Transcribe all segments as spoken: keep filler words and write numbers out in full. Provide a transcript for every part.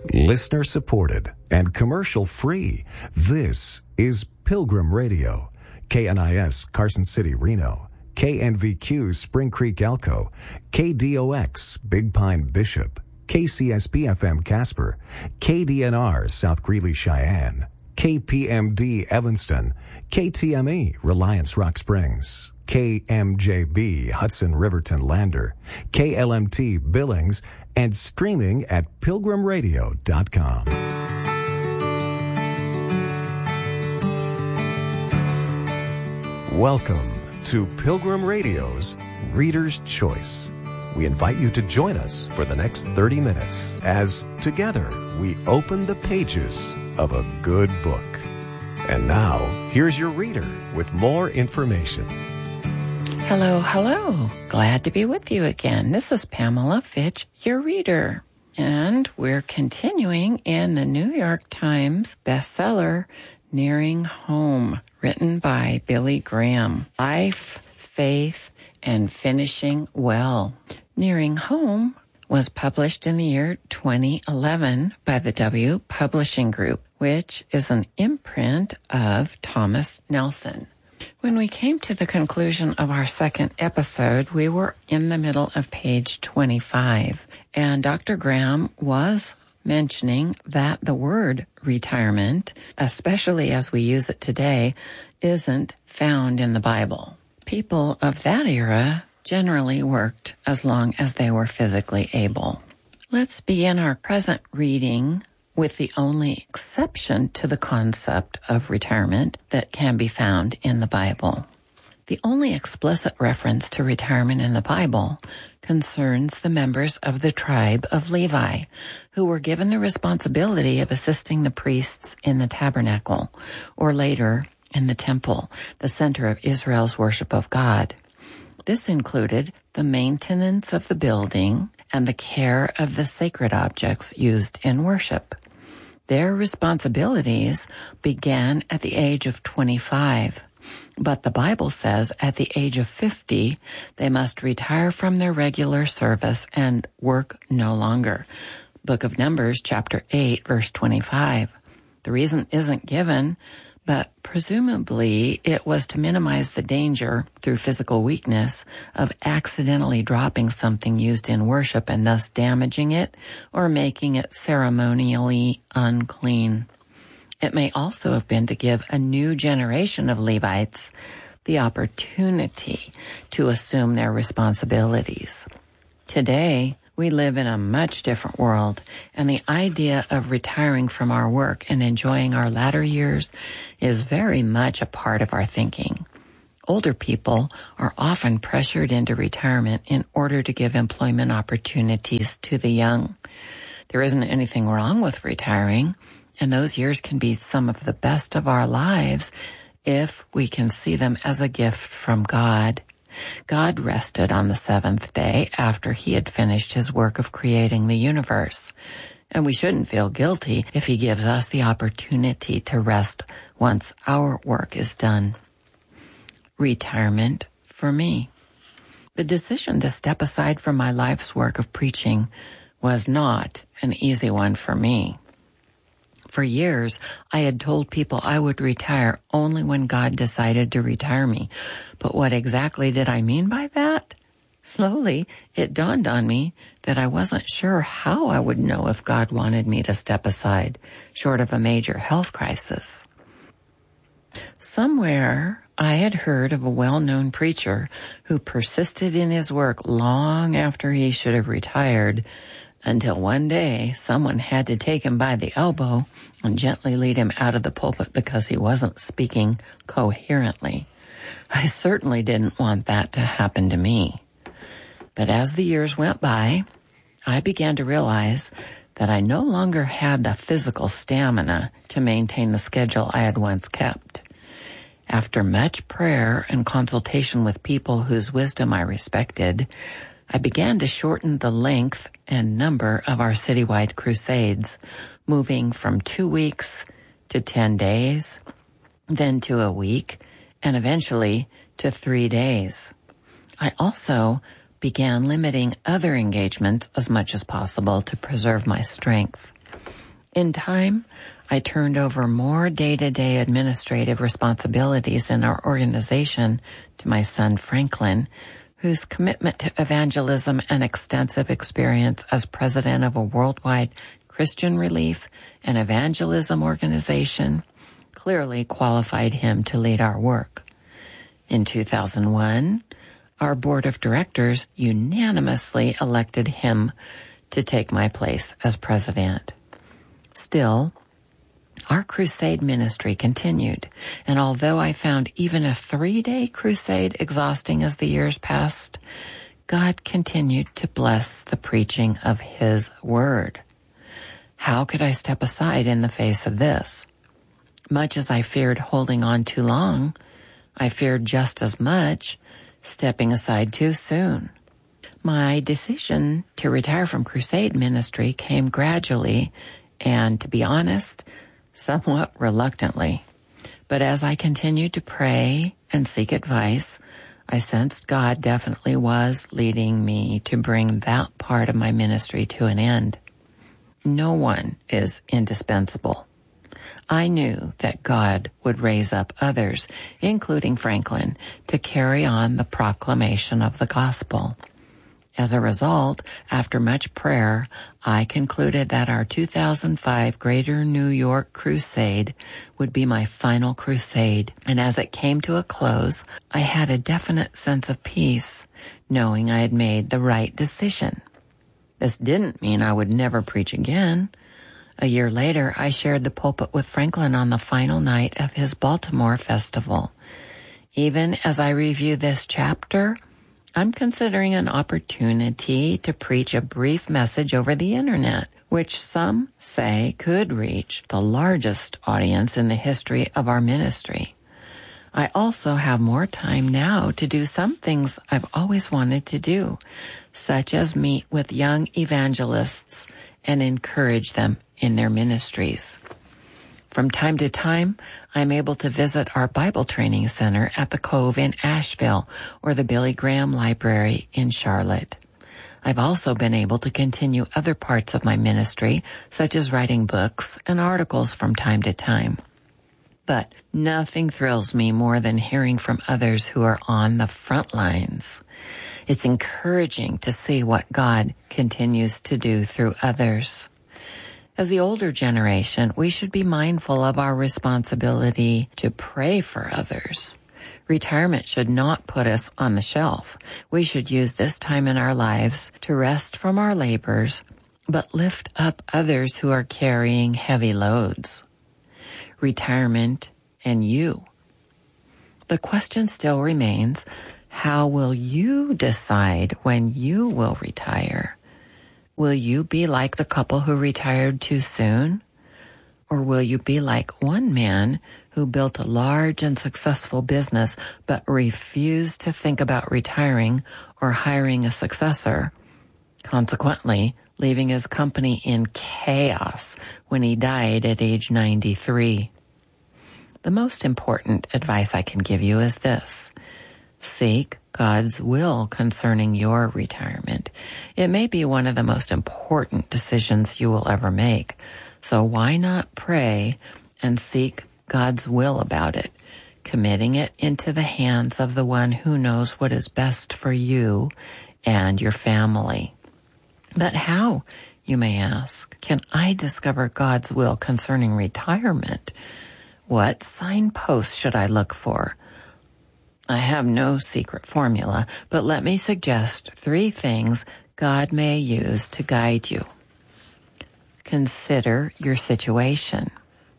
Listener supported and commercial free. This is Pilgrim Radio. K N I S Carson City, Reno. K N V Q Spring Creek, Elko. K D O X Big Pine, Bishop. K C S B F M Casper. K D N R South Greeley, Cheyenne. K P M D Evanston. K T M E Reliance Rock Springs. K M J B Hudson Riverton Lander. K L M T Billings, and streaming at pilgrim radio dot com. Welcome to Pilgrim Radio's Reader's Choice. We invite you to join us for the next thirty minutes as together we open the pages of a good book. And now, here's your reader with more information. Hello, hello. Glad to be with you again. This is Pamela Fitch, your reader. And we're continuing in the New York Times bestseller, Nearing Home, written by Billy Graham. Life, Faith, and Finishing Well. Nearing Home was published in the year twenty eleven by the W Publishing Group, which is an imprint of Thomas Nelson. When we came to the conclusion of our second episode, we were in the middle of page twenty-five, and Doctor Graham was mentioning that the word retirement, especially as we use it today, isn't found in the Bible. People of that era generally worked as long as they were physically able. Let's begin our present reading with the only exception to the concept of retirement that can be found in the Bible. The only explicit reference to retirement in the Bible concerns the members of the tribe of Levi, who were given the responsibility of assisting the priests in the tabernacle, or later in the temple, the center of Israel's worship of God. This included the maintenance of the building and the care of the sacred objects used in worship. Their responsibilities began at the age of twenty-five, but the Bible says at the age of fifty, they must retire from their regular service and work no longer. Book of Numbers, chapter eight, verse twenty-five. The reason isn't given, but presumably it was to minimize the danger through physical weakness of accidentally dropping something used in worship and thus damaging it or making it ceremonially unclean. It may also have been to give a new generation of Levites the opportunity to assume their responsibilities. Today, we live in a much different world, and the idea of retiring from our work and enjoying our latter years is very much a part of our thinking. Older people are often pressured into retirement in order to give employment opportunities to the young. There isn't anything wrong with retiring, and those years can be some of the best of our lives if we can see them as a gift from God. God rested on the seventh day after he had finished his work of creating the universe. And we shouldn't feel guilty if he gives us the opportunity to rest once our work is done. Retirement for me. The decision to step aside from my life's work of preaching was not an easy one for me. For years, I had told people I would retire only when God decided to retire me. But what exactly did I mean by that? Slowly, it dawned on me that I wasn't sure how I would know if God wanted me to step aside, short of a major health crisis. Somewhere, I had heard of a well-known preacher who persisted in his work long after he should have retired, until one day someone had to take him by the elbow and gently lead him out of the pulpit because he wasn't speaking coherently. I certainly didn't want that to happen to me. But as the years went by, I began to realize that I no longer had the physical stamina to maintain the schedule I had once kept. After much prayer and consultation with people whose wisdom I respected, I began to shorten the length and number of our citywide crusades, moving from two weeks to ten days, then to a week, and eventually to three days. I also began limiting other engagements as much as possible to preserve my strength. In time, I turned over more day-to-day administrative responsibilities in our organization to my son Franklin, whose commitment to evangelism and extensive experience as president of a worldwide Christian relief and evangelism organization clearly qualified him to lead our work. In two thousand one, our board of directors unanimously elected him to take my place as president. Still, our crusade ministry continued, and although I found even a three-day crusade exhausting as the years passed, God continued to bless the preaching of His Word. How could I step aside in the face of this? Much as I feared holding on too long, I feared just as much stepping aside too soon. My decision to retire from crusade ministry came gradually and, to be honest, somewhat reluctantly. But as I continued to pray and seek advice, I sensed God definitely was leading me to bring that part of my ministry to an end. No one is indispensable. I knew that God would raise up others, including Franklin, to carry on the proclamation of the gospel. As a result, after much prayer, I concluded that our two thousand five Greater New York Crusade would be my final crusade, and as it came to a close, I had a definite sense of peace, knowing I had made the right decision. This didn't mean I would never preach again. A year later, I shared the pulpit with Franklin on the final night of his Baltimore festival. Even as I review this chapter, I'm considering an opportunity to preach a brief message over the internet, which some say could reach the largest audience in the history of our ministry. I also have more time now to do some things I've always wanted to do, such as meet with young evangelists and encourage them in their ministries. From time to time, I'm able to visit our Bible Training Center at the Cove in Asheville or the Billy Graham Library in Charlotte. I've also been able to continue other parts of my ministry, such as writing books and articles from time to time. But nothing thrills me more than hearing from others who are on the front lines. It's encouraging to see what God continues to do through others. As the older generation, we should be mindful of our responsibility to pray for others. Retirement should not put us on the shelf. We should use this time in our lives to rest from our labors, but lift up others who are carrying heavy loads. Retirement and you. The question still remains, how will you decide when you will retire? Will you be like the couple who retired too soon? Or will you be like one man who built a large and successful business but refused to think about retiring or hiring a successor, consequently leaving his company in chaos when he died at age ninety-three? The most important advice I can give you is this. Seek God's will concerning your retirement. It may be one of the most important decisions you will ever make. So why not pray and seek God's will about it, committing it into the hands of the one who knows what is best for you and your family. But how, you may ask, can I discover God's will concerning retirement? What signposts should I look for? I have no secret formula, but let me suggest three things God may use to guide you. Consider your situation.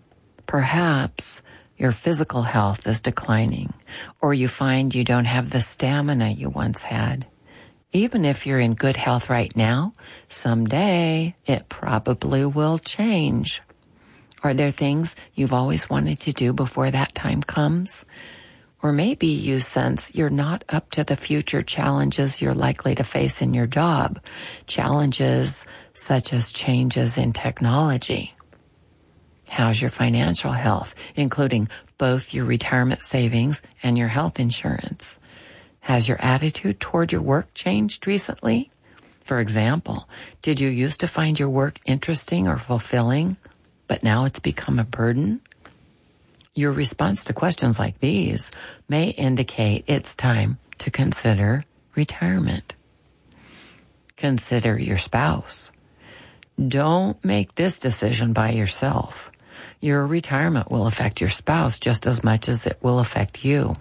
Perhaps your physical health is declining, or you find you don't have the stamina you once had. Even if you're in good health right now, someday it probably will change. Are there things you've always wanted to do before that time comes? Or maybe you sense you're not up to the future challenges you're likely to face in your job, challenges such as changes in technology. How's your financial health, including both your retirement savings and your health insurance? Has your attitude toward your work changed recently? For example, did you used to find your work interesting or fulfilling? but now it's become a burden? Your response to questions like these may indicate it's time to consider retirement. Consider your spouse. Don't make this decision by yourself. Your retirement will affect your spouse just as much as it will affect you.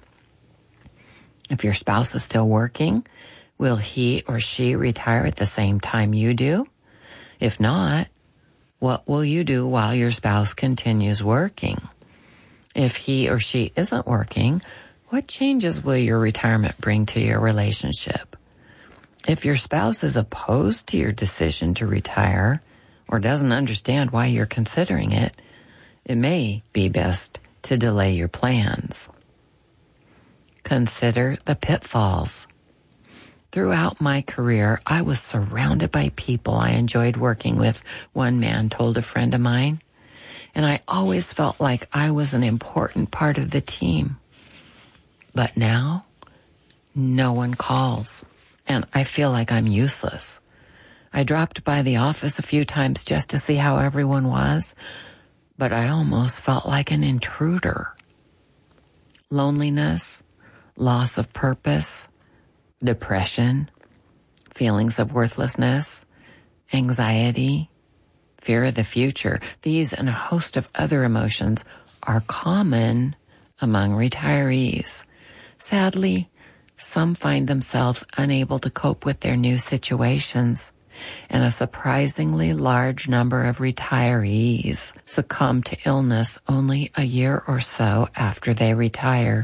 If your spouse is still working, will he or she retire at the same time you do? If not, what will you do while your spouse continues working? If he or she isn't working, what changes will your retirement bring to your relationship? If your spouse is opposed to your decision to retire or doesn't understand why you're considering it, it may be best to delay your plans. Consider the pitfalls. Throughout my career, I was surrounded by people I enjoyed working with, one man told a friend of mine, and I always felt like I was an important part of the team. But now, no one calls, and I feel like I'm useless. I dropped by the office a few times just to see how everyone was, but I almost felt like an intruder. Loneliness, loss of purpose, depression, feelings of worthlessness, anxiety, fear of the future, these and a host of other emotions are common among retirees. Sadly, some find themselves unable to cope with their new situations, and a surprisingly large number of retirees succumb to illness only a year or so after they retire.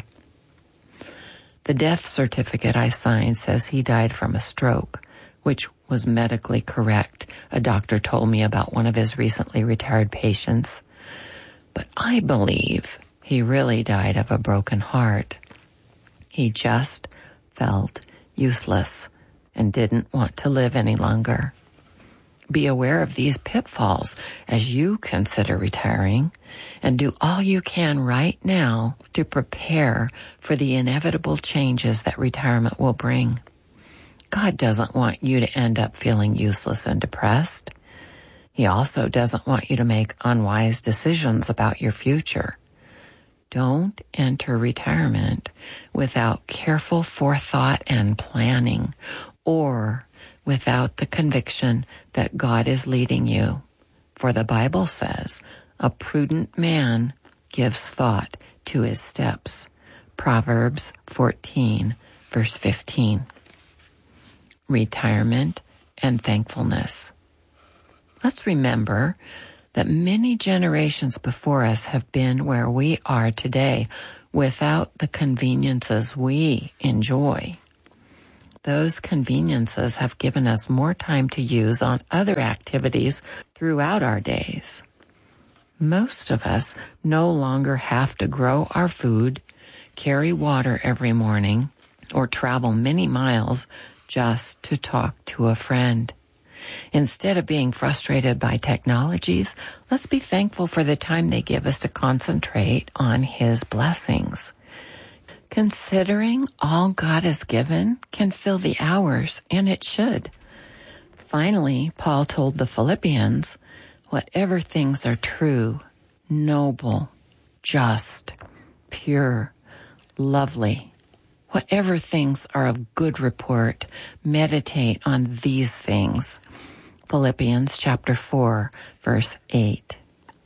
The death certificate I signed says he died from a stroke, which was medically correct. A doctor told me about one of his recently retired patients. But I believe he really died of a broken heart. He just felt useless and didn't want to live any longer. Be aware of these pitfalls as you consider retiring, and do all you can right now to prepare for the inevitable changes that retirement will bring. God doesn't want you to end up feeling useless and depressed. He also doesn't want you to make unwise decisions about your future. Don't enter retirement without careful forethought and planning, or without the conviction that God is leading you. For the Bible says, a prudent man gives thought to his steps. Proverbs fourteen, verse fifteen. Retirement and thankfulness. Let's remember that many generations before us have been where we are today without the conveniences we enjoy. Those conveniences have given us more time to use on other activities throughout our days. Most of us no longer have to grow our food, carry water every morning, or travel many miles just to talk to a friend. Instead of being frustrated by technologies, let's be thankful for the time they give us to concentrate on His blessings. Considering all God has given can fill the hours, and it should. Finally, Paul told the Philippians, whatever things are true, noble, just, pure, lovely, whatever things are of good report, meditate on these things. Philippians chapter four, verse eight.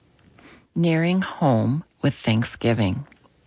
Nearing home with thanksgiving.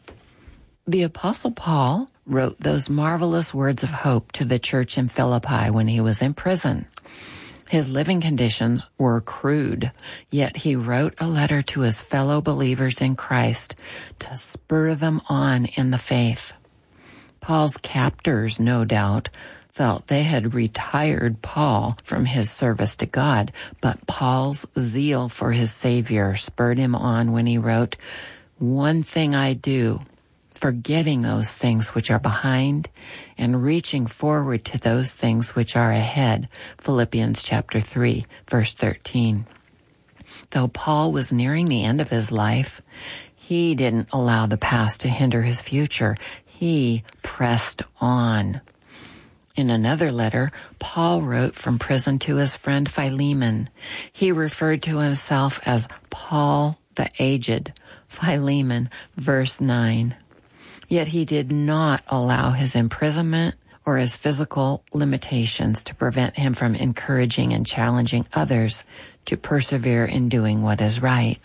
The Apostle Paul wrote those marvelous words of hope to the church in Philippi when he was in prison. His living conditions were crude, yet he wrote a letter to his fellow believers in Christ to spur them on in the faith. Paul's captors, no doubt, felt they had retired Paul from his service to God, but Paul's zeal for his Savior spurred him on when he wrote, "One thing I do, forgetting those things which are behind and reaching forward to those things which are ahead." Philippians chapter three, verse thirteen. Though Paul was nearing the end of his life, he didn't allow the past to hinder his future. He pressed on. In another letter, Paul wrote from prison to his friend Philemon. He referred to himself as Paul the Aged, Philemon, verse nine. Yet he did not allow his imprisonment or his physical limitations to prevent him from encouraging and challenging others to persevere in doing what is right.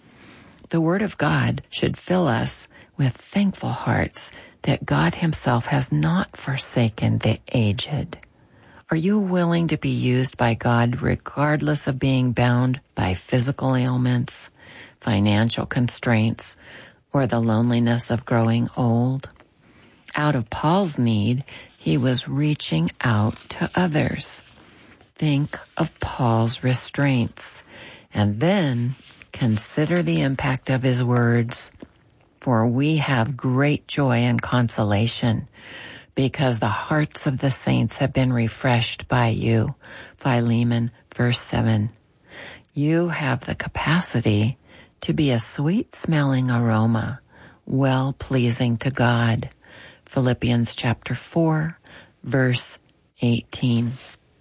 The Word of God should fill us with thankful hearts that God himself has not forsaken the aged. Are you willing to be used by God regardless of being bound by physical ailments, financial constraints, or the loneliness of growing old? Out of Paul's need, he was reaching out to others. Think of Paul's restraints, and then consider the impact of his words. For we have great joy and consolation, because the hearts of the saints have been refreshed by you. Philemon, verse seven. You have the capacity to be a sweet-smelling aroma, well-pleasing to God. Philippians chapter four, verse eighteen.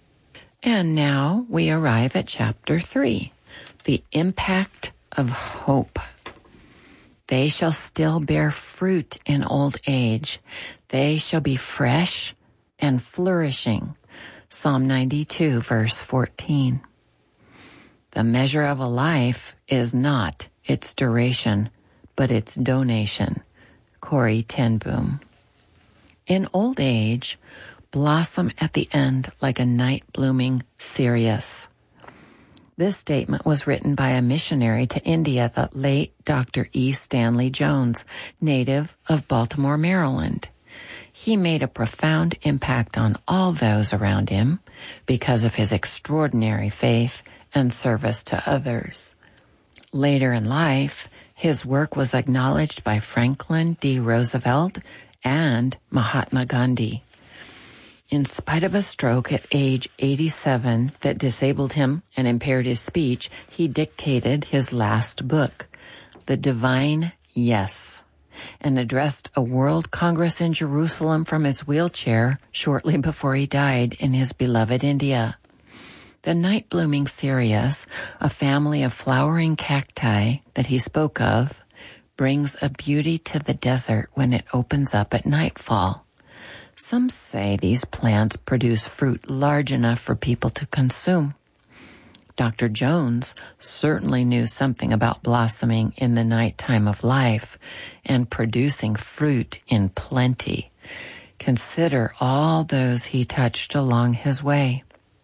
And now we arrive at chapter three, the impact of hope. They shall still bear fruit in old age. They shall be fresh and flourishing. Psalm ninety-two, verse fourteen. The measure of a life is not its duration, but its donation. Corrie ten Boom. In old age, blossom at the end like a night-blooming cereus. This statement was written by a missionary to India, the late Doctor E. Stanley Jones, native of Baltimore, Maryland. He made a profound impact on all those around him because of his extraordinary faith and service to others. Later in life, his work was acknowledged by Franklin D. Roosevelt and Mahatma Gandhi. In spite of a stroke at age eighty-seven that disabled him and impaired his speech, he dictated his last book, The Divine Yes, and addressed a World Congress in Jerusalem from his wheelchair shortly before he died in his beloved India. The night-blooming cereus, a family of flowering cacti that he spoke of, brings a beauty to the desert when it opens up at nightfall. Some say these plants produce fruit large enough for people to consume. Doctor Jones certainly knew something about blossoming in the nighttime of life and producing fruit in plenty. Consider all those he touched along his way.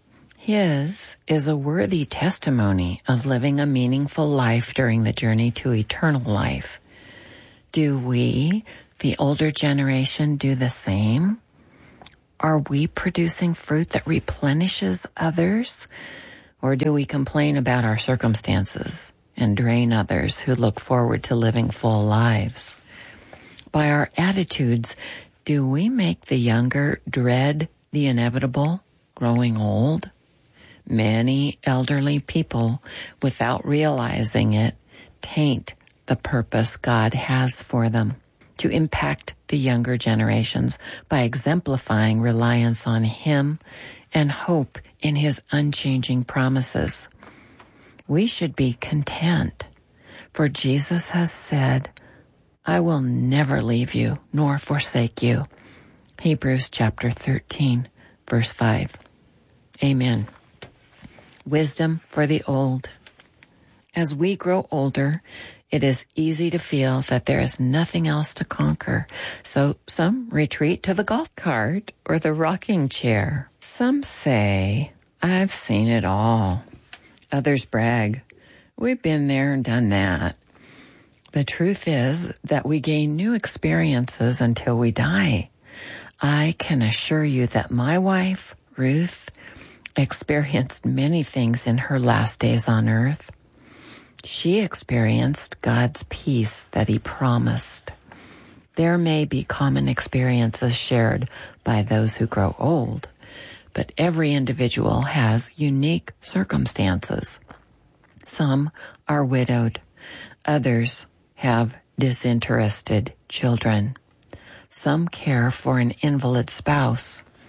His is a worthy testimony of living a meaningful life during the journey to eternal life. Do we, the older generation, do the same? Are we producing fruit that replenishes others? Or do we complain about our circumstances and drain others who look forward to living full lives? By our attitudes, do we make the younger dread the inevitable, growing old? Many elderly people, without realizing it, taint the purpose God has for them to impact the younger generations by exemplifying reliance on Him and hope in His unchanging promises. We should be content, for Jesus has said, I will never leave you nor forsake you. Hebrews chapter thirteen, verse five. Amen. Wisdom for the old. As we grow older, it is easy to feel that there is nothing else to conquer, so some retreat to the golf cart or the rocking chair. Some say, I've seen it all. Others brag, we've been there and done that. The truth is that we gain new experiences until we die. I can assure you that my wife, Ruth, experienced many things in her last days on earth. She experienced God's peace that He promised. There may be common experiences shared by those who grow old, but every individual has unique circumstances. Some are widowed. Others have disinterested children. Some care for an invalid spouse.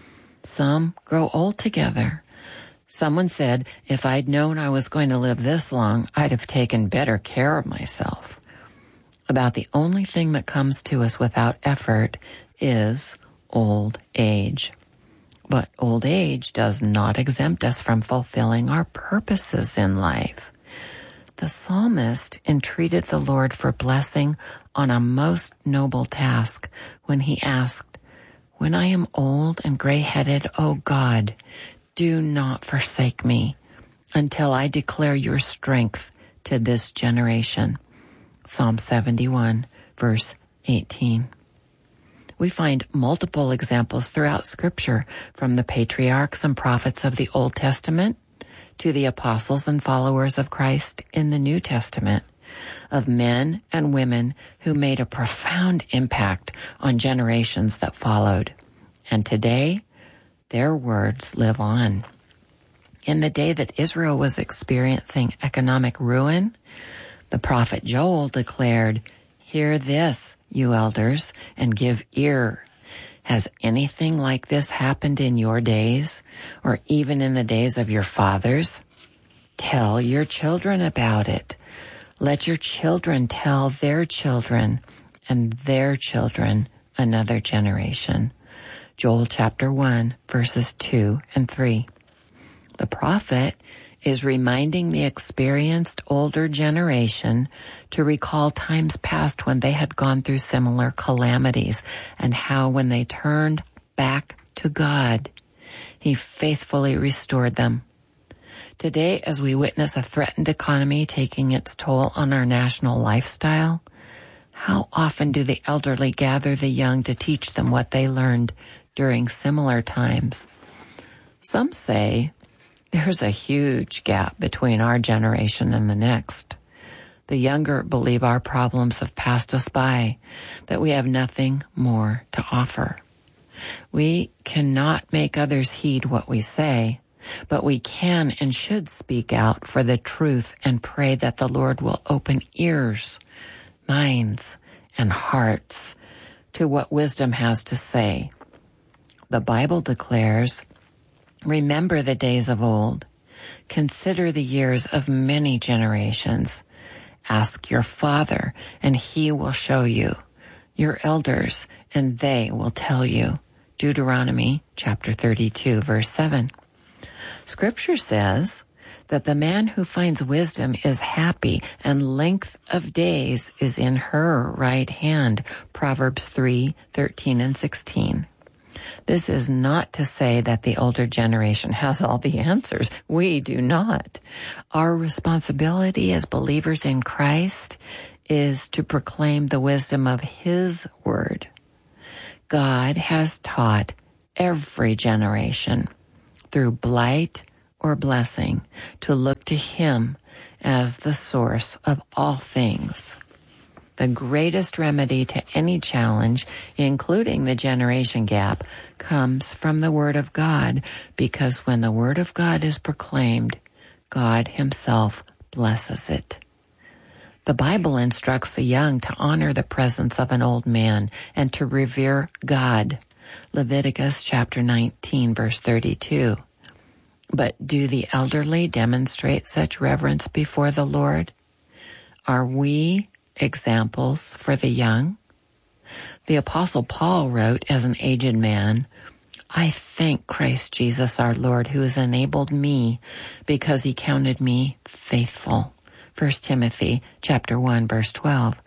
Some grow old together. Someone said, if I'd known I was going to live this long, I'd have taken better care of myself. About the only thing that comes to us without effort is old age. But old age does not exempt us from fulfilling our purposes in life. The psalmist entreated the Lord for blessing on a most noble task when he asked, "When I am old and gray-headed, O God, do not forsake me until I declare your strength to this generation." Psalm seventy-one, verse eighteen. We find multiple examples throughout Scripture, from the patriarchs and prophets of the Old Testament to the apostles and followers of Christ in the New Testament, of men and women who made a profound impact on generations that followed. And today, their words live on. In the day that Israel was experiencing economic ruin, the prophet Joel declared, "Hear this, you elders, and give ear. Has anything like this happened in your days, or even in the days of your fathers? Tell your children about it. Let your children tell their children, and their children another generation." Joel chapter one, verses two and three. The prophet is reminding the experienced older generation to recall times past when they had gone through similar calamities, and how when they turned back to God, He faithfully restored them. Today, as we witness a threatened economy taking its toll on our national lifestyle, how often do the elderly gather the young to teach them what they learned during similar times? Some say there's a huge gap between our generation and the next. The younger believe our problems have passed us by, that we have nothing more to offer. We cannot make others heed what we say, but we can and should speak out for the truth and pray that the Lord will open ears, minds, and hearts to what wisdom has to say. The Bible declares, "Remember the days of old. Consider the years of many generations. Ask your father, and he will show you. Your elders, and they will tell you." Deuteronomy chapter thirty-two, verse seven. Scripture says that the man who finds wisdom is happy, and length of days is in her right hand. Proverbs three, thirteen and sixteen. This is not to say that the older generation has all the answers. We do not. Our responsibility as believers in Christ is to proclaim the wisdom of His Word. God has taught every generation, through blight or blessing, to look to Him as the source of all things. The greatest remedy to any challenge, including the generation gap, comes from the Word of God, because when the Word of God is proclaimed, God Himself blesses it. The Bible instructs the young to honor the presence of an old man and to revere God. Leviticus chapter nineteen, verse thirty-two. But do the elderly demonstrate such reverence before the Lord? Are we examples for the young? The Apostle Paul wrote as an aged man, "I thank Christ Jesus our Lord, who has enabled me because He counted me faithful." First Timothy chapter one, verse twelve.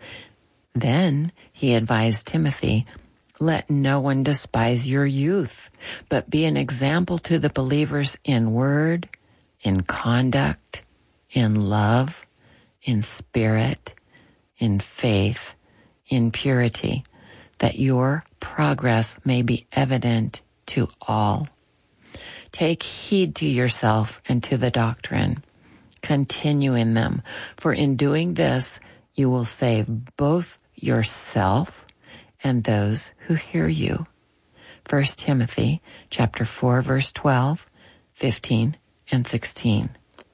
Then he advised Timothy, "Let no one despise your youth, but be an example to the believers in word, in conduct, in love, in spirit, in faith, in purity, that your progress may be evident to all. Take heed to yourself and to the doctrine. Continue in them, for in doing this you will save both yourself and those who hear you." First Timothy chapter four, verse twelve, fifteen, and sixteen.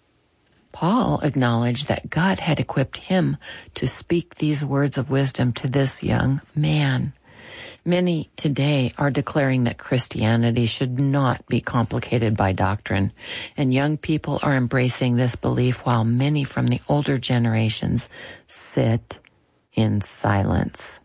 Paul acknowledged that God had equipped him to speak these words of wisdom to this young man. Many today are declaring that Christianity should not be complicated by doctrine, and young people are embracing this belief while many from the older generations sit in silence.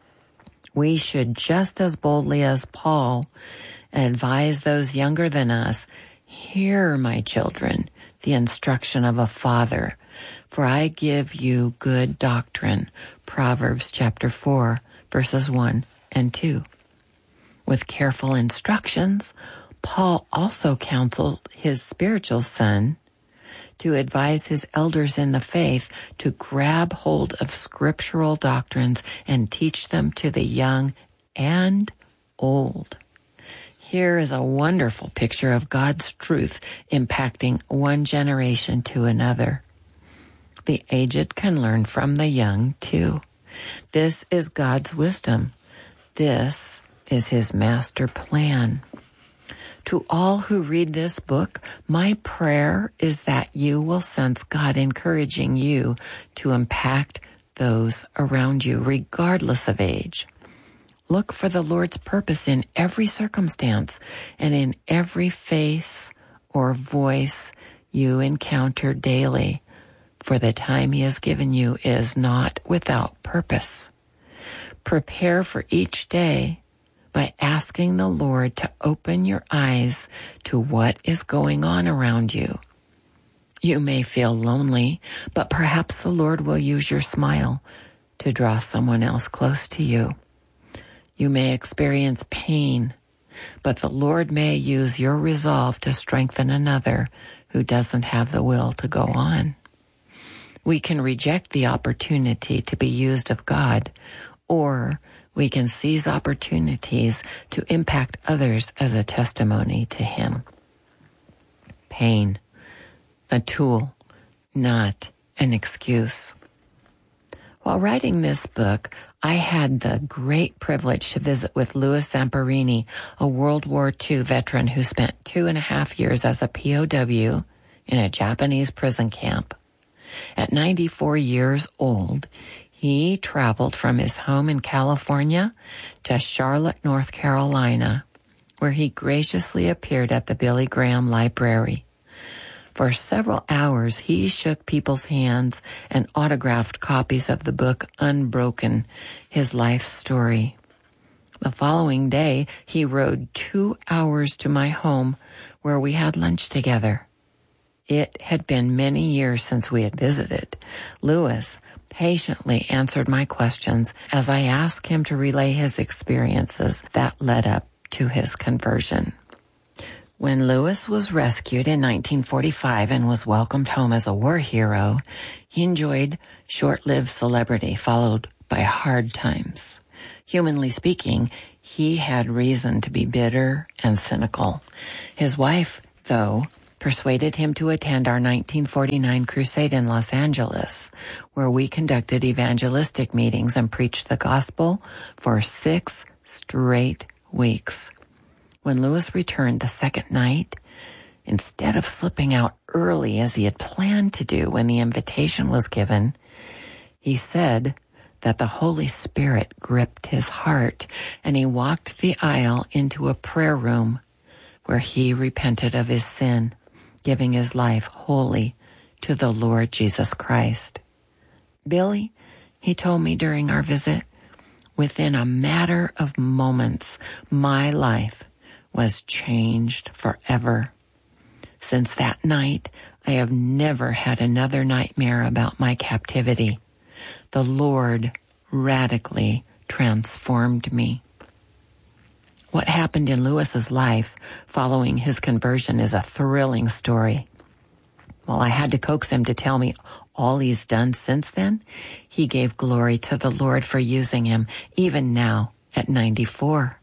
We should just as boldly as Paul advise those younger than us, "Hear, my children, the instruction of a father, for I give you good doctrine." Proverbs chapter four, verses one and two. With careful instructions, Paul also counseled his spiritual son to advise his elders in the faith to grab hold of scriptural doctrines and teach them to the young and old. Here is a wonderful picture of God's truth impacting one generation to another. The aged can learn from the young too. This is God's wisdom. This is his master plan. To all who read this book, my prayer is that you will sense God encouraging you to impact those around you, regardless of age. Look for the Lord's purpose in every circumstance and in every face or voice you encounter daily, for the time he has given you is not without purpose. Prepare for each day by asking the Lord to open your eyes to what is going on around you. You may feel lonely, but perhaps the Lord will use your smile to draw someone else close to you. You may experience pain, but the Lord may use your resolve to strengthen another who doesn't have the will to go on. We can reject the opportunity to be used of God, or we can seize opportunities to impact others as a testimony to him. Pain, a tool, not an excuse. While writing this book, I had the great privilege to visit with Louis Zamperini, a World War Two veteran who spent two and a half years as a P O W in a Japanese prison camp. At ninety-four years old, he traveled from his home in California to Charlotte, North Carolina, where he graciously appeared at the Billy Graham Library. For several hours, he shook people's hands and autographed copies of the book Unbroken, his life story. The following day, he rode two hours to my home where we had lunch together. It had been many years since we had visited. Louis patiently answered my questions as I asked him to relay his experiences that led up to his conversion. When Louis was rescued in nineteen forty-five and was welcomed home as a war hero, he enjoyed short-lived celebrity followed by hard times. Humanly speaking, he had reason to be bitter and cynical. His wife, though, persuaded him to attend our nineteen forty-nine crusade in Los Angeles, where we conducted evangelistic meetings and preached the gospel for six straight weeks. When Louis returned the second night, instead of slipping out early as he had planned to do when the invitation was given, he said that the Holy Spirit gripped his heart and he walked the aisle into a prayer room where he repented of his sin, giving his life wholly to the Lord Jesus Christ. Billy, he told me during our visit, within a matter of moments, my life was changed forever. Since that night, I have never had another nightmare about my captivity. The Lord radically transformed me. What happened in Louis's life following his conversion is a thrilling story. While I had to coax him to tell me all he's done since then, he gave glory to the Lord for using him, even now at ninety-four.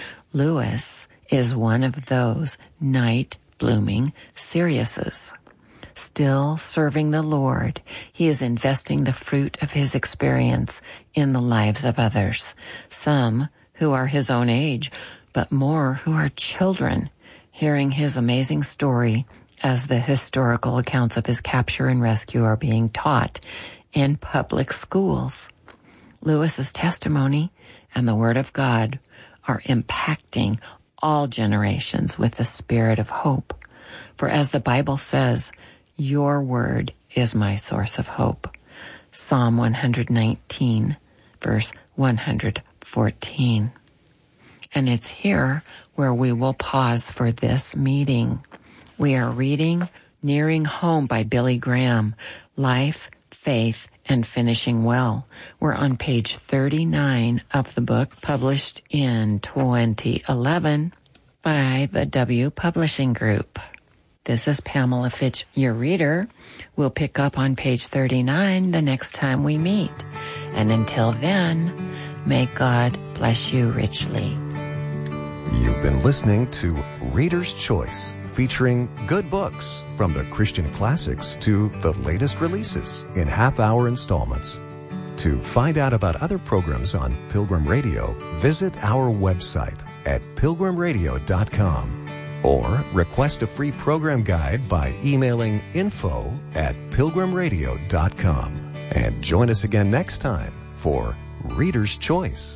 Louis is one of those night-blooming Siriuses. Still serving the Lord, he is investing the fruit of his experience in the lives of others, some who are his own age, but more who are children, hearing his amazing story as the historical accounts of his capture and rescue are being taught in public schools. Louis's testimony and the Word of God are impacting all generations with the spirit of hope. For as the Bible says, your word is my source of hope. Psalm one nineteen, verse one fourteen. And it's here where we will pause for this meeting. We are reading Nearing Home by Billy Graham, Life, Faith, and Finishing Well. We're on page thirty-nine of the book, published in twenty eleven by the W Publishing Group. This is Pamela Fitch, your reader. We'll pick up on page thirty-nine the next time we meet. And until then, may God bless you richly. You've been listening to Reader's Choice, featuring good books from the Christian classics to the latest releases in half-hour installments. To find out about other programs on Pilgrim Radio, visit our website at pilgrim radio dot com or request a free program guide by emailing info at pilgrim radio dot com. And join us again next time for Reader's Choice.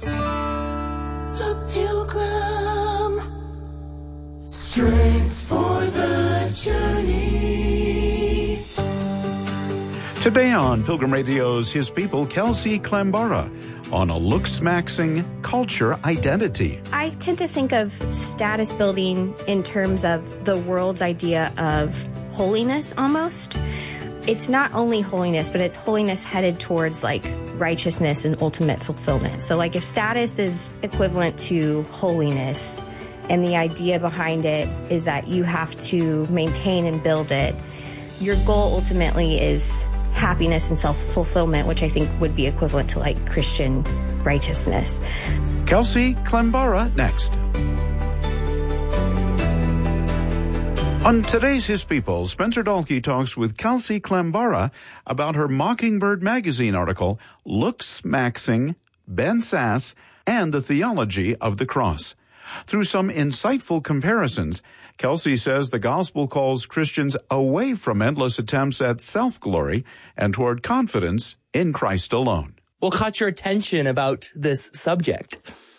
The Pilgrim, strength for the journey. Today on Pilgrim Radio's His People, Kelsey Klambara on a looks-maxing culture identity. I tend to think of status building in terms of the world's idea of holiness almost. It's not only holiness, but it's holiness headed towards like righteousness and ultimate fulfillment. So like if status is equivalent to holiness and the idea behind it is that you have to maintain and build it, your goal ultimately is happiness and self-fulfillment, which I think would be equivalent to like Christian righteousness. Kelsey Klambara next. On today's His People, Spencer Dalkey talks with Kelsey Klambara about her Mockingbird magazine article, Looks Maxing, Ben Sasse, and the Theology of the Cross. Through some insightful comparisons, Kelsey says the gospel calls Christians away from endless attempts at self-glory and toward confidence in Christ alone. What caught your attention about this subject?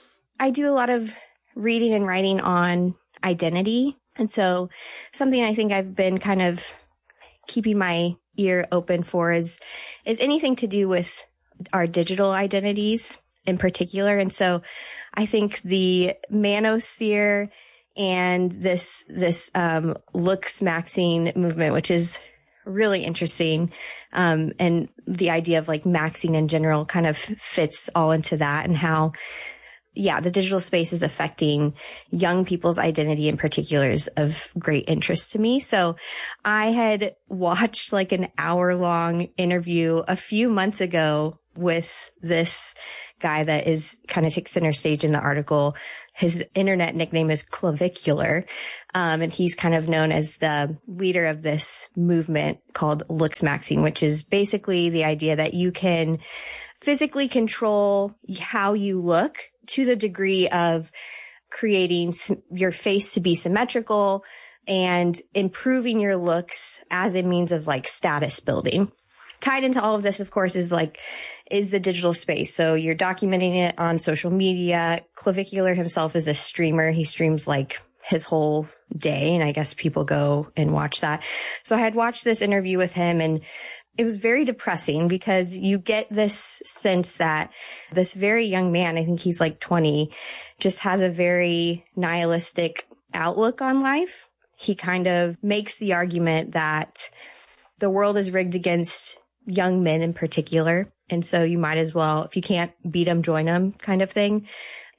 I do a lot of reading and writing on identity. And so something I think I've been kind of keeping my ear open for is, is anything to do with our digital identities in particular. And so I think the manosphere and this, this, um, looks maxing movement, which is really interesting. Um, and the idea of like maxing in general kind of fits all into that, and how, yeah, the digital space is affecting young people's identity in particular is of great interest to me. So I had watched like an hour long interview a few months ago with this guy that is kind of takes center stage in the article. His internet nickname is Clavicular. Um, and he's kind of known as the leader of this movement called Looks Maxing, which is basically the idea that you can physically control how you look to the degree of creating your face to be symmetrical and improving your looks as a means of like status building. Tied into all of this, of course, is like, is the digital space. So you're documenting it on social media. Clavicular himself is a streamer. He streams like his whole day, and I guess people go and watch that. So I had watched this interview with him, and it was very depressing because you get this sense that this very young man, I think he's like twenty, just has a very nihilistic outlook on life. He kind of makes the argument that the world is rigged against young men in particular. And so you might as well, if you can't beat them, join them kind of thing.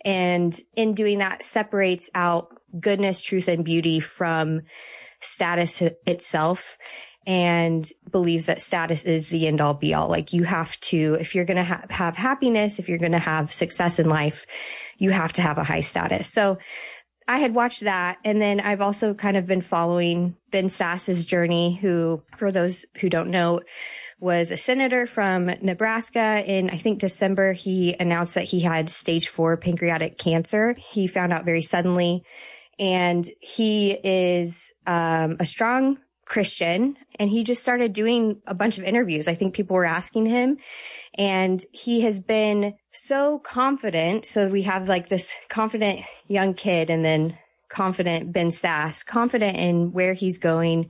And in doing that, separates out goodness, truth, and beauty from status itself, and believes that status is the end all be all. Like you have to, if you're going to ha- have happiness, if you're going to have success in life, you have to have a high status. So I had watched that. And then I've also kind of been following Ben Sasse's journey, who, for those who don't know, was a senator from Nebraska. In, I think, December, he announced that he had stage four pancreatic cancer. He found out very suddenly. And he is um, a strong Christian, and he just started doing a bunch of interviews. I think people were asking him, and he has been so confident. So we have like this confident young kid and then confident Ben Sasse, confident in where he's going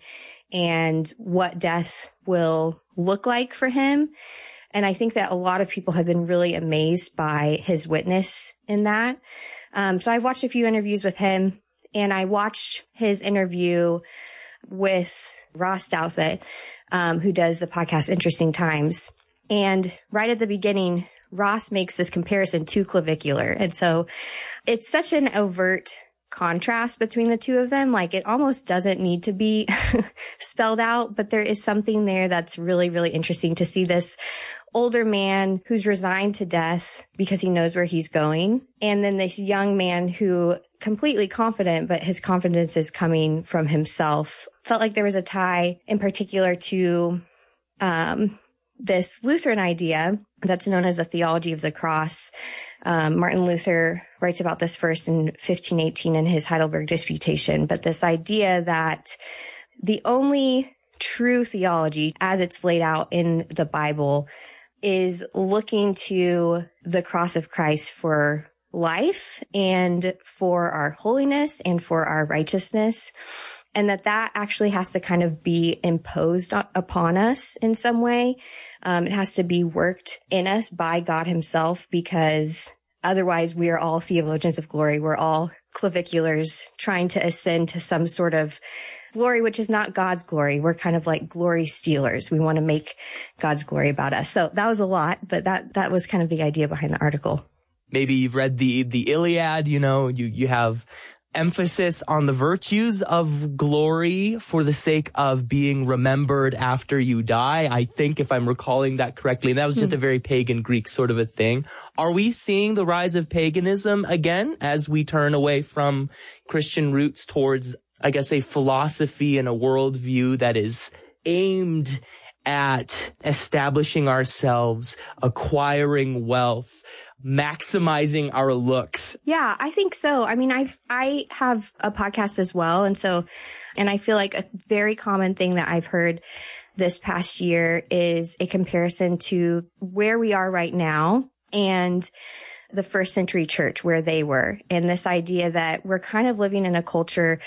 and what death will look like for him. And I think that a lot of people have been really amazed by his witness in that. Um, so I've watched a few interviews with him, and I watched his interview with Ross Douthat, um, who does the podcast Interesting Times. And right at the beginning, Ross makes this comparison to clavicular. And so it's such an overt contrast between the two of them. Like, it almost doesn't need to be spelled out, but there is something there that's really, really interesting to see this older man who's resigned to death because he knows where he's going. And then this young man who completely confident, but his confidence is coming from himself. Felt like there was a tie in particular to, um, this Lutheran idea that's known as the theology of the cross. Um, Martin Luther writes about this first in fifteen eighteen in his Heidelberg Disputation, but this idea that the only true theology as it's laid out in the Bible is looking to the cross of Christ for life and for our holiness and for our righteousness. And that that actually has to kind of be imposed upon us in some way. Um, it has to be worked in us by God himself, because otherwise we are all theologians of glory. We're all claviculars trying to ascend to some sort of glory, which is not God's glory. We're kind of like glory stealers. We want to make God's glory about us. So that was a lot, but that, that was kind of the idea behind the article. Maybe you've read the, the Iliad, you know, you, you have emphasis on the virtues of glory for the sake of being remembered after you die. I think, if I'm recalling that correctly, and that was just a very pagan Greek sort of a thing. Are we seeing the rise of paganism again as we turn away from Christian roots towards, I guess, a philosophy and a worldview that is aimed at establishing ourselves, acquiring wealth, maximizing our looks? Yeah, I think so. I mean, I've, I have a podcast as well. And so, and I feel like a very common thing that I've heard this past year is a comparison to where we are right now and the first century church, where they were. And this idea that we're kind of living in a culture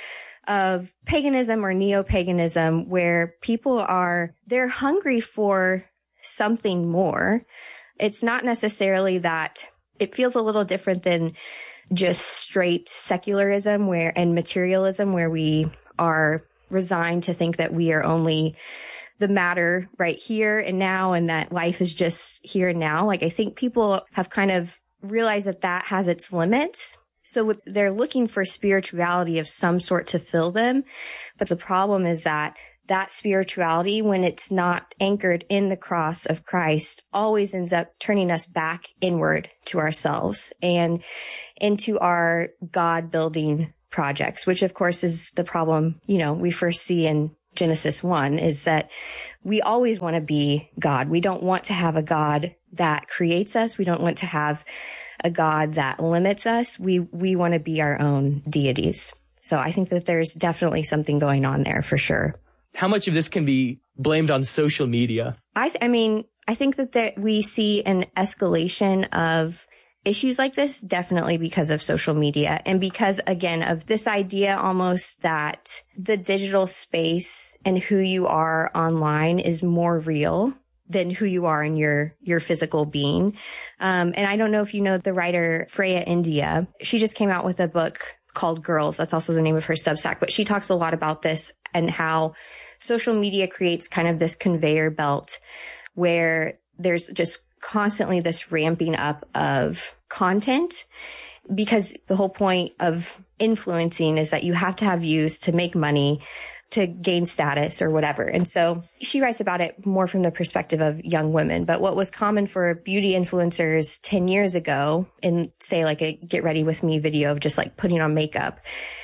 of paganism or neo-paganism where people are, they're hungry for something more. It's not necessarily that. It feels a little different than just straight secularism where and materialism, where we are resigned to think that we are only the matter right here and now, and that life is just here and now. Like, I think people have kind of realized that that has its limits. So they're looking for spirituality of some sort to fill them. But the problem is that that spirituality, when it's not anchored in the cross of Christ, always ends up turning us back inward to ourselves and into our God building projects, which of course is the problem, you know, we first see in Genesis one, is that we always want to be God. We don't want to have a God that creates us. We don't want to have a God that limits us. We, we want to be our own deities. So I think that there's definitely something going on there for sure. How much of this can be blamed on social media? I, th- I mean, I think that there, we see an escalation of issues like this, definitely because of social media. And because, again, of this idea almost that the digital space and who you are online is more real than who you are in your, your physical being. Um, and I don't know if you know the writer Freya India. She just came out with a book called Girls. That's also the name of her Substack, but she talks a lot about this and how social media creates kind of this conveyor belt where there's just constantly this ramping up of content, because the whole point of influencing is that you have to have views to make money, to gain status or whatever. And so she writes about it more from the perspective of young women. But what was common for beauty influencers ten years ago in, say, like a get ready with me video of just like putting on makeup,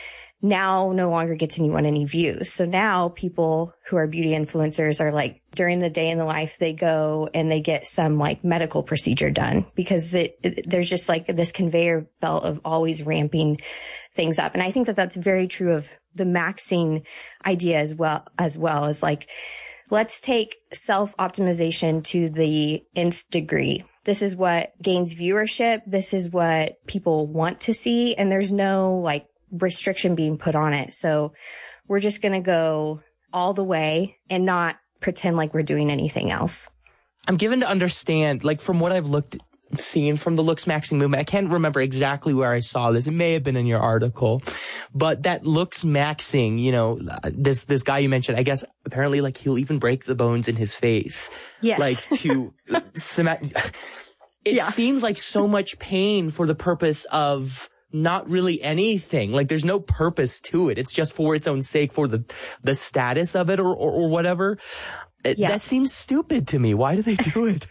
now no longer gets anyone any views. So now people who are beauty influencers are like, during the day in the life, they go and they get some like medical procedure done, because it, it, there's just like this conveyor belt of always ramping things up. And I think that that's very true of the maxing idea as well, as well as like, let's take self-optimization to the nth degree. This is what gains viewership. This is what people want to see. And there's no like restriction being put on it. So we're just going to go all the way and not pretend like we're doing anything else. I'm given to understand, like from what I've looked, seen from the Looks Maxing movement, I can't remember exactly where I saw this. It may have been in your article, but that Looks Maxing, you know, this, this guy you mentioned, I guess apparently like he'll even break the bones in his face. Yes. Like to cement. It Yeah. seems like so much pain for the purpose of not really anything. Like there's no purpose to it. It's just for its own sake, for the, the status of it or, or, or whatever. It, Yeah. That seems stupid to me. Why do they do it?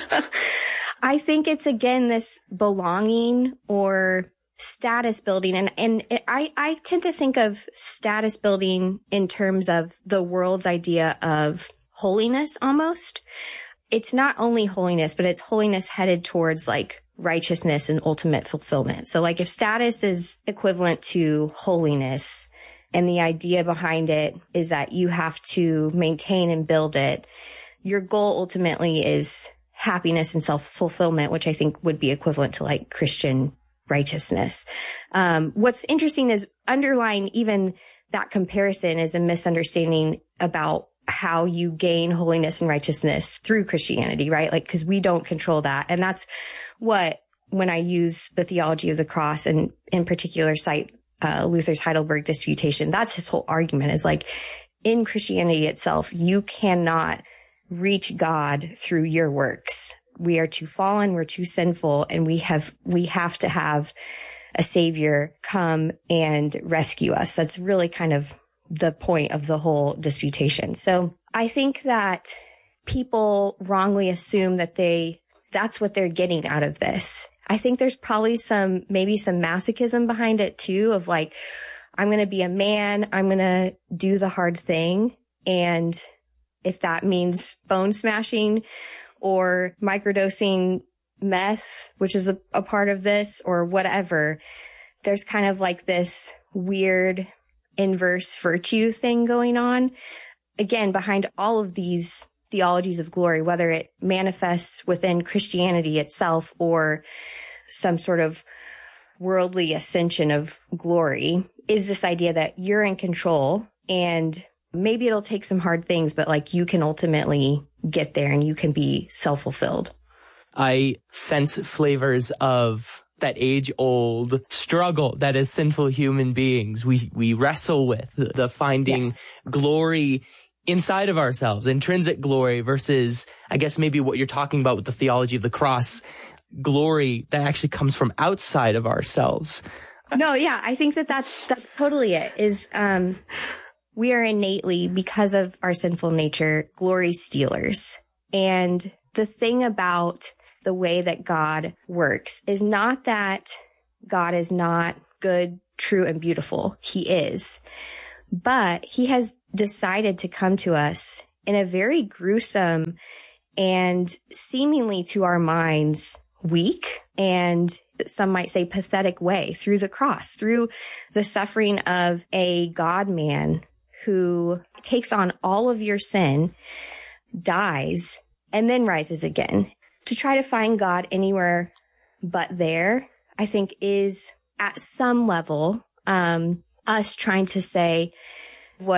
I think it's, again, this belonging or status building. And, and it, I, I tend to think of status building in terms of the world's idea of holiness almost. It's not only holiness, but it's holiness headed towards like righteousness and ultimate fulfillment. So like if status is equivalent to holiness and the idea behind it is that you have to maintain and build it, your goal ultimately is happiness and self-fulfillment, which I think would be equivalent to like Christian righteousness. Um, what's interesting is underlying even that comparison is a misunderstanding about how you gain holiness and righteousness through Christianity, right? Like, cause we don't control that. And that's what, when I use the theology of the cross and in particular cite, uh, Luther's Heidelberg Disputation, that's his whole argument is like in Christianity itself, you cannot reach God through your works. We are too fallen, we're too sinful, and we have, we have to have a savior come and rescue us. That's really kind of the point of the whole disputation. So I think that people wrongly assume that they, that's what they're getting out of this. I think there's probably some, maybe some masochism behind it too, of like, I'm going to be a man, I'm going to do the hard thing. And if that means bone smashing or microdosing meth, which is a, a part of this, or whatever, there's kind of like this weird inverse virtue thing going on. Again, behind all of these theologies of glory, whether it manifests within Christianity itself or some sort of worldly ascension of glory, is this idea that you're in control and maybe it'll take some hard things, but like you can ultimately get there and you can be self-fulfilled. I sense flavors of that age-old struggle that as sinful human beings we we wrestle with, the, the finding Yes. glory inside of ourselves, intrinsic glory versus, I guess, maybe what you're talking about with the theology of the cross, glory that actually comes from outside of ourselves. No, yeah, I think that that's, that's totally it, is, um, we are innately, because of our sinful nature, glory stealers. And the thing about the way that God works is not that God is not good, true, and beautiful. He is. But he has decided to come to us in a very gruesome and seemingly to our minds weak and some might say pathetic way through the cross, through the suffering of a God-man who takes on all of your sin, dies, and then rises again. To try to find God anywhere but there, I think is at some level, um, us trying to say,